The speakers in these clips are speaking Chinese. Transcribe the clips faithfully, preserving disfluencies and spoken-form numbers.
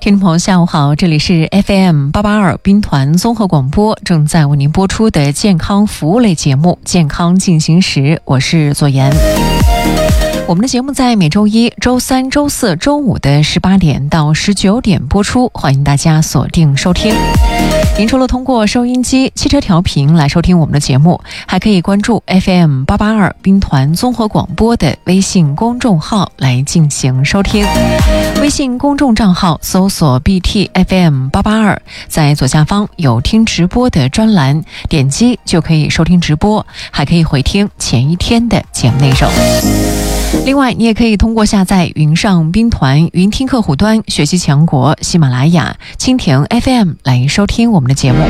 听众朋友下午好，这里是 F M 八八二兵团综合广播，正在为您播出的健康服务类节目健康进行时，我是左岩。我们的节目在每周一、周三、周四、周五的十八点到十九点播出，欢迎大家锁定收听。您除了通过收音机、汽车调频来收听我们的节目，还可以关注 F M 八八二兵团综合广播的微信公众号来进行收听。微信公众账号搜索 B T F M 八八二，在左下方有听直播的专栏，点击就可以收听直播，还可以回听前一天的节目内容。另外，你也可以通过下载云上兵团云听客户端、学习强国、喜马拉雅、蜻蜓 F M 来收听我们的节目。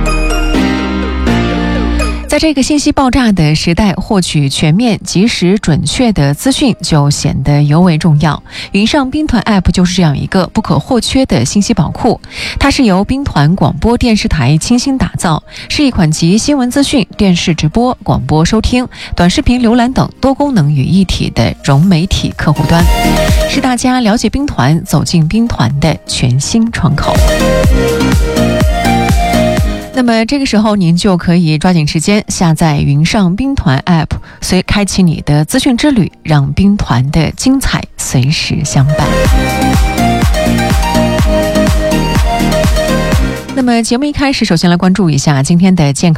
在这个信息爆炸的时代，获取全面、及时、准确的资讯就显得尤为重要。云上兵团 App 就是这样一个不可或缺的信息宝库，它是由兵团广播电视台倾心打造，是一款集新闻资讯、电视直播、广播收听、短视频浏览等多功能于一体的融媒体客户端，是大家了解兵团、走进兵团的全新窗口。那么这个时候您就可以抓紧时间下载云上兵团 App， 随开启你的资讯之旅，让兵团的精彩随时相伴。那么节目一开始，首先来关注一下今天的健康